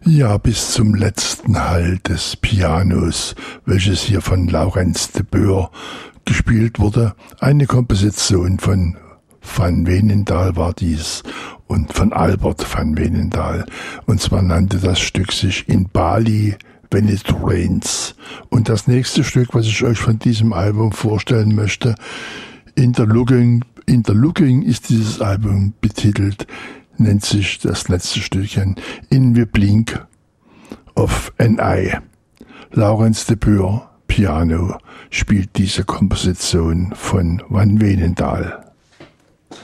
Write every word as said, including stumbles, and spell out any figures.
Ja, bis zum letzten Halt des Pianos, welches hier von Laurens de Boer gespielt wurde. Eine Komposition von van Veenendaal war dies und von Albert van Veenendaal. Und zwar nannte das Stück sich In Bali When It Rains. Und das nächste Stück, was ich euch von diesem Album vorstellen möchte, Interlooking, Interlooking ist dieses Album betitelt, nennt sich das letzte Stückchen In the Blink of an Eye. Laurens de Boer, Piano, spielt diese Komposition von Van Veenendaal.